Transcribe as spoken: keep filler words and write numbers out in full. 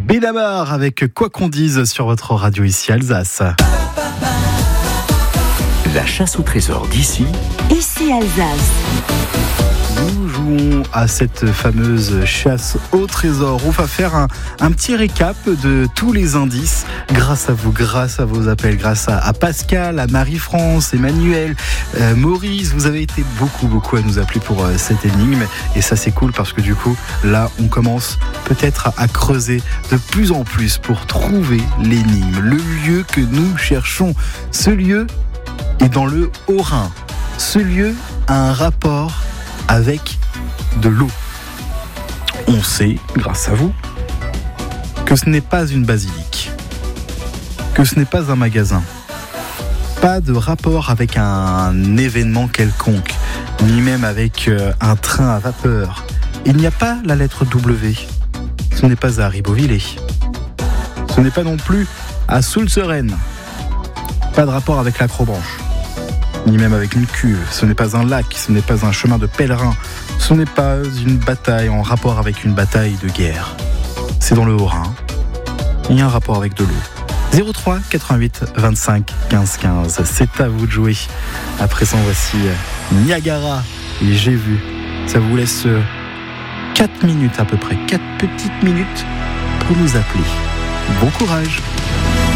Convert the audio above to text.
Benabar avec Quoi qu'on dise sur votre radio ici Alsace. La chasse au trésor d'ici, ici Alsace. Nous jouons à cette fameuse chasse au trésor. On va faire un, un petit récap de tous les indices grâce à vous, grâce à vos appels, grâce à, à Pascal, à Marie-France, Emmanuel, euh, Maurice. Vous avez été beaucoup, beaucoup à nous appeler pour euh, cette énigme. Et ça, c'est cool parce que du coup, là, on commence peut-être à, à creuser de plus en plus pour trouver l'énigme, le lieu que nous cherchons. Ce lieu est dans le Haut-Rhin. Ce lieu a un rapport avec de l'eau. On sait, grâce à vous, que ce n'est pas une basilique, que ce n'est pas un magasin, pas de rapport avec un événement quelconque, ni même avec un train à vapeur. Il n'y a pas la lettre W. Ce n'est pas à Ribeauvillé. Ce n'est pas non plus à Soultzeren. Pas de rapport avec l'Acrobranche, ni même avec une cuve. Ce n'est pas un lac, ce n'est pas un chemin de pèlerin, ce n'est pas une bataille en rapport avec une bataille de guerre. C'est dans le Haut-Rhin. Il y a un rapport avec de l'eau. zéro trois quatre-vingt-huit vingt-cinq quinze quinze. C'est à vous de jouer. À présent, voici Niagara et J'ai vu. Ça vous laisse quatre minutes à peu près, quatre petites minutes pour nous appeler. Bon courage.